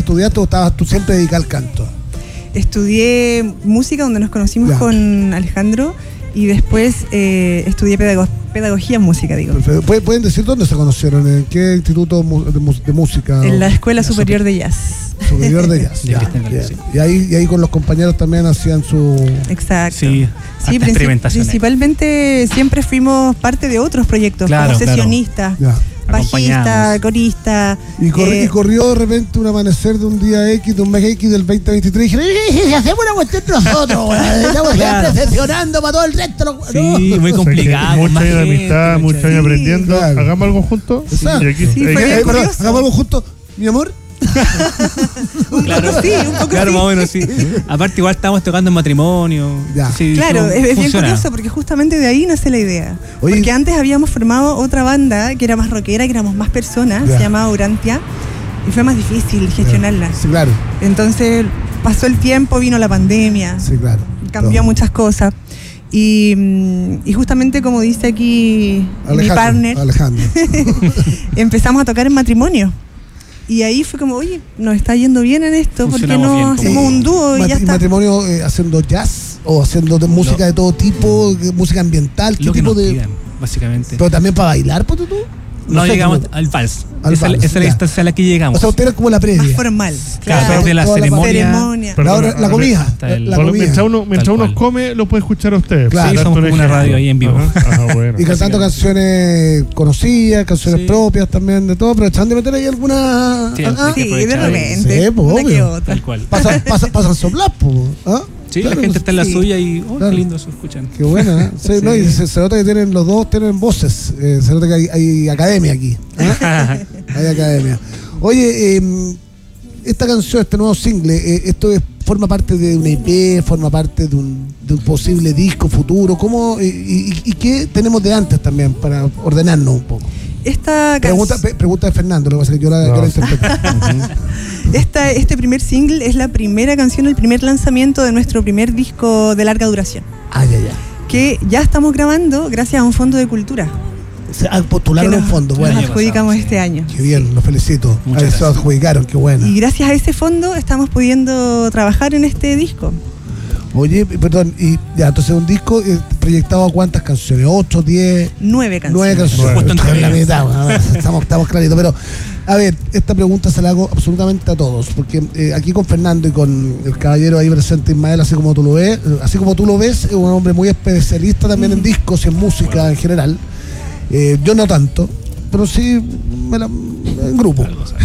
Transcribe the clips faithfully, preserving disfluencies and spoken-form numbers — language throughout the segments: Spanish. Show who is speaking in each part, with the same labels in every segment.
Speaker 1: estudiaste o estabas tú siempre dedicada al canto?
Speaker 2: Estudié música, donde nos conocimos ya. con Alejandro, y después eh, estudié pedago- pedagogía en música, digo.
Speaker 1: Perfecto. ¿Pueden decir dónde se conocieron? ¿En qué instituto de, de música?
Speaker 2: En la Escuela Superior de Jazz.
Speaker 1: Superior de Jazz. Ya, ya. Y, ahí, y ahí con los compañeros también hacían su...
Speaker 2: Exacto.
Speaker 3: Sí,
Speaker 2: sí princip- principalmente siempre fuimos parte de otros proyectos,
Speaker 3: claro,
Speaker 2: como sesionistas.
Speaker 1: Claro.
Speaker 2: Bajista, corista.
Speaker 1: Y, cor-
Speaker 2: eh,
Speaker 1: y corrió de repente un amanecer de un día X, de un mes X del veinte veintitrés. Y dijeron, si hacemos una cuestión nosotros, estamos claro. sesionando para todo el resto. No.
Speaker 3: Sí, muy complicado.
Speaker 4: Muchos años de amistad, muchos años sí, aprendiendo. Claro. Hagamos algo juntos.
Speaker 1: Sí,
Speaker 4: y aquí,
Speaker 2: sí,
Speaker 4: ahí,
Speaker 2: fue
Speaker 4: ahí,
Speaker 1: eh, perdón, hagamos algo juntos, mi amor.
Speaker 2: un
Speaker 3: claro,
Speaker 2: poco sí, un poco
Speaker 3: claro,
Speaker 2: sí.
Speaker 3: más o menos sí. Aparte igual estábamos tocando en matrimonio.
Speaker 1: Ya.
Speaker 3: Sí,
Speaker 2: claro,
Speaker 3: no,
Speaker 2: es, es bien
Speaker 3: funciona.
Speaker 2: curioso porque justamente de ahí nace la idea.
Speaker 1: Oye,
Speaker 2: porque antes habíamos formado otra banda que era más rockera, que éramos más personas,
Speaker 1: ya.
Speaker 2: se llamaba Urantia, y fue más difícil gestionarla.
Speaker 1: Sí, claro.
Speaker 2: Entonces pasó el tiempo, vino la pandemia,
Speaker 1: sí, claro.
Speaker 2: cambió
Speaker 1: Todo.
Speaker 2: muchas cosas. Y, y justamente como dice aquí
Speaker 1: Alejandro,
Speaker 2: mi partner,
Speaker 1: Alejandro.
Speaker 2: empezamos a tocar en matrimonio. Y ahí fue como, oye, nos está yendo bien en esto, ¿por qué no
Speaker 3: bien,
Speaker 2: hacemos un dúo y
Speaker 1: Mat-
Speaker 2: ya está?
Speaker 1: matrimonio eh, haciendo jazz o haciendo de música
Speaker 3: Lo,
Speaker 1: de todo tipo, música ambiental, ¿qué
Speaker 3: lo que
Speaker 1: tipo
Speaker 3: nos
Speaker 1: de...?
Speaker 3: pidan, básicamente.
Speaker 1: Pero también para bailar, ¿pues tú?
Speaker 3: No,
Speaker 1: sé,
Speaker 3: llegamos
Speaker 1: como-
Speaker 3: al vals.
Speaker 1: al
Speaker 3: esa,
Speaker 1: vals,
Speaker 3: esa es la
Speaker 1: ya.
Speaker 3: instancia a la que llegamos.
Speaker 1: O sea, usted era como la previa.
Speaker 2: Más formal.
Speaker 3: Claro,
Speaker 2: Claro.
Speaker 3: de la
Speaker 1: Toda la
Speaker 3: ceremonia.
Speaker 2: ceremonia.
Speaker 1: La, hora- la comida.
Speaker 3: Hasta el-
Speaker 1: la
Speaker 4: Bueno,
Speaker 1: comida.
Speaker 4: mientras uno, mientras
Speaker 3: Tal
Speaker 4: uno
Speaker 3: cual.
Speaker 4: come, lo puede escuchar a ustedes.
Speaker 1: Claro,
Speaker 3: Sí, somos como una radio ahí en vivo.
Speaker 4: Ajá, ajá, bueno.
Speaker 1: Y cantando canciones conocidas, canciones
Speaker 3: Sí.
Speaker 1: propias también, de todo, pero echando de meter ahí alguna...
Speaker 3: Sí,
Speaker 1: ah,
Speaker 3: hay
Speaker 2: Sí,
Speaker 3: que
Speaker 2: de
Speaker 3: aprovechar.
Speaker 2: repente.
Speaker 1: Sí, pues,
Speaker 2: una que
Speaker 1: obvio.
Speaker 2: otra.
Speaker 3: Tal cual.
Speaker 1: Pasan, pasan, pasan soplas, pues. ¿Ah?
Speaker 3: Sí,
Speaker 1: Claro,
Speaker 3: la gente está en la
Speaker 2: sí.
Speaker 3: suya y oh,
Speaker 1: Claro.
Speaker 3: qué lindo se escuchan.
Speaker 1: Qué buena, ¿eh? Sí,
Speaker 3: Sí.
Speaker 1: No, y se, se nota que tienen los dos tienen voces. Eh, se nota que hay, hay academia aquí. ¿eh? Hay academia. Oye, eh, esta canción, este nuevo single, eh, esto es, forma parte de un E P, forma parte de un, de un posible disco futuro. ¿Cómo eh, y, y qué tenemos de antes también para ordenarnos un poco?
Speaker 2: Esta
Speaker 1: Pregunta,
Speaker 2: canción.
Speaker 1: pe- pregunta de Fernando, lo que pasa es que yo la,
Speaker 4: No.
Speaker 1: yo la interpreto.
Speaker 2: Esta, este primer single es la primera canción, el primer lanzamiento de nuestro primer disco de larga duración,
Speaker 1: Ah, ya, ya.
Speaker 2: que ya estamos grabando gracias a un fondo de cultura
Speaker 1: Se ah, postularon
Speaker 2: que
Speaker 1: un
Speaker 2: nos,
Speaker 1: fondo,
Speaker 2: nos
Speaker 1: bueno.
Speaker 3: año
Speaker 2: adjudicamos
Speaker 3: pasado, sí.
Speaker 2: este año.
Speaker 1: Qué bien, los felicito.
Speaker 3: Muchas
Speaker 1: A eso
Speaker 3: gracias.
Speaker 1: adjudicaron, qué bueno.
Speaker 2: Y gracias a ese fondo estamos pudiendo trabajar en este disco.
Speaker 1: Oye, perdón, y ya, entonces un disco eh, proyectado a cuántas canciones, ocho, diez,
Speaker 2: Nueve canciones.
Speaker 1: nueve canciones.
Speaker 3: Puesto en
Speaker 1: Estoy en la
Speaker 3: tres.
Speaker 1: mitad, bueno, a ver, estamos, estamos claritos, pero a ver, esta pregunta se la hago absolutamente a todos, porque eh, aquí con Fernando y con el caballero ahí presente Ismael, así como tú lo ves, eh, así como tú lo ves, es un hombre muy especialista también en discos y en música en general. Eh, yo no tanto, pero sí me la, en grupo.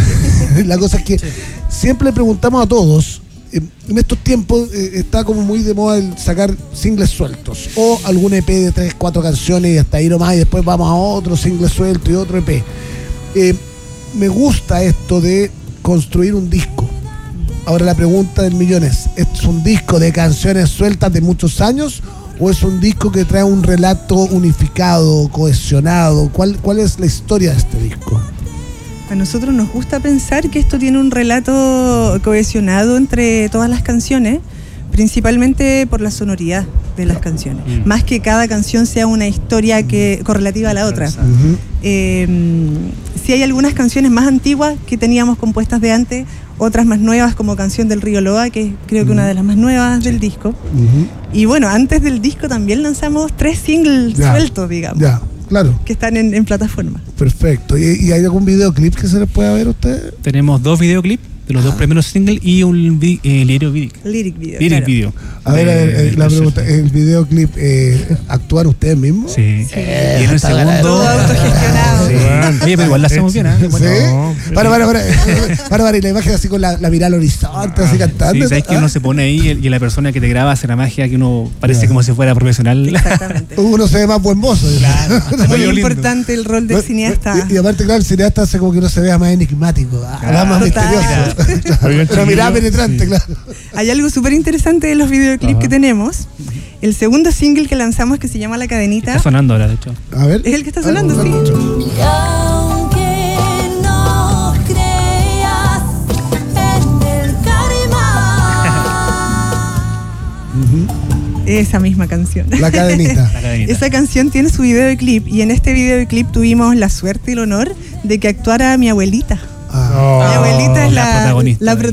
Speaker 1: La cosa es que siempre le preguntamos a todos. En estos tiempos eh, está como muy de moda el sacar singles sueltos o algún E P de tres, cuatro canciones y hasta ahí nomás y después vamos a otro single suelto y otro E P. Eh, me gusta esto de construir un disco. Ahora la pregunta del millón es, ¿es un disco de canciones sueltas de muchos años o es un disco que trae un relato unificado, cohesionado? ¿Cuál, cuál es la historia de este disco?
Speaker 2: A nosotros nos gusta pensar que esto tiene un relato cohesionado entre todas las canciones, principalmente por la sonoridad de las canciones,
Speaker 3: Mm.
Speaker 2: más que cada canción sea una historia que correlativa a la otra.
Speaker 1: Uh-huh.
Speaker 2: Eh, sí hay algunas canciones más antiguas que teníamos compuestas de antes, otras más nuevas como Canción del Río Loa, que creo que una de las más nuevas del disco.
Speaker 1: Uh-huh.
Speaker 2: Y bueno, antes del disco también lanzamos tres singles
Speaker 1: Ya.
Speaker 2: sueltos, digamos,
Speaker 1: Ya, claro.
Speaker 2: que están en, en plataforma.
Speaker 1: Perfecto. ¿Y, y hay algún videoclip que se les pueda ver a usted?
Speaker 3: Tenemos dos videoclips de los
Speaker 1: Ah.
Speaker 3: dos primeros singles y un vi- eh, lyric video.
Speaker 2: Lyric video.
Speaker 3: Lyric
Speaker 2: claro.
Speaker 3: video.
Speaker 1: A ver,
Speaker 3: de-
Speaker 1: a ver, eh,
Speaker 3: del
Speaker 1: la
Speaker 3: concierto.
Speaker 1: pregunta, ¿el videoclip eh, actúan ustedes mismos?
Speaker 3: Sí.
Speaker 1: Eh,
Speaker 3: y en el
Speaker 1: está
Speaker 3: segundo.
Speaker 2: Todo autogestionado.
Speaker 3: Sí. Oye, pero igual la hacemos bien, ¿eh?
Speaker 1: ¿Sí?
Speaker 3: Bueno,
Speaker 1: Para, para, para, para, para, y la imagen así con la, la mirada al horizonte, así cantando.
Speaker 3: Sí, sabes que
Speaker 1: ¿ah?
Speaker 3: uno se pone ahí y, y la persona que te graba hace la magia que uno parece
Speaker 1: Ya.
Speaker 3: como si fuera profesional.
Speaker 2: Exactamente.
Speaker 1: Uno se ve más buen mozo.
Speaker 3: Claro.
Speaker 2: Es muy
Speaker 3: Muy lindo.
Speaker 2: importante el rol del cineasta.
Speaker 1: Y, y aparte, claro, el cineasta hace como que uno se vea más enigmático, ah,
Speaker 3: Claro.
Speaker 1: más
Speaker 2: Total.
Speaker 1: misterioso.
Speaker 4: Oigan,
Speaker 1: Pero mirada
Speaker 4: chiquillos,
Speaker 1: penetrante,
Speaker 4: sí.
Speaker 1: claro.
Speaker 2: Hay algo súper interesante de los videoclips
Speaker 4: Ajá.
Speaker 2: que tenemos. El segundo single que lanzamos, que se llama La Cadenita,
Speaker 3: Está sonando ahora, de hecho.
Speaker 1: A ver.
Speaker 2: es el que está
Speaker 1: A ver,
Speaker 2: sonando, sí.
Speaker 5: Y aunque no creas en el karma,
Speaker 1: Ujú.
Speaker 2: Esa misma canción.
Speaker 1: La cadenita.
Speaker 3: La cadenita.
Speaker 2: Esa canción tiene su videoclip y en este videoclip tuvimos la suerte y el honor de que actuara mi abuelita.
Speaker 1: Ah.
Speaker 4: Oh.
Speaker 2: Mi abuelita es
Speaker 3: la
Speaker 2: la,
Speaker 3: protagonista
Speaker 2: la
Speaker 3: de-